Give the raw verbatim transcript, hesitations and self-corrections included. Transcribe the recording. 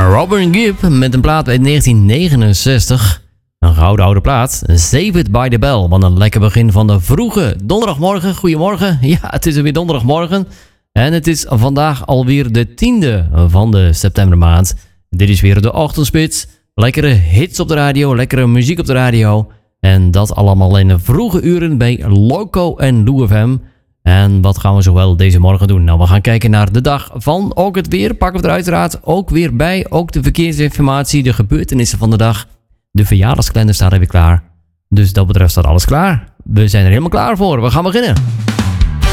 Robin Gibb met een plaat uit negentien negenenzestig. Een gouden oude plaat. Save It By The Bell. Wat een lekker begin van de vroege donderdagmorgen. Goedemorgen. Ja, het is weer donderdagmorgen. En het is vandaag alweer de tiende van de septembermaand. Dit is weer de ochtendspits. Lekkere hits op de radio. Lekkere muziek op de radio. En dat allemaal in de vroege uren bij Loco en Lou F M. En wat gaan we zowel deze morgen doen? Nou, we gaan kijken naar de dag van ook het weer. Pakken we er uiteraard ook weer bij. Ook de verkeersinformatie, de gebeurtenissen van de dag. De verjaardagskalender staat er weer klaar. Dus dat betreft staat alles klaar. We zijn er helemaal klaar voor. We gaan beginnen.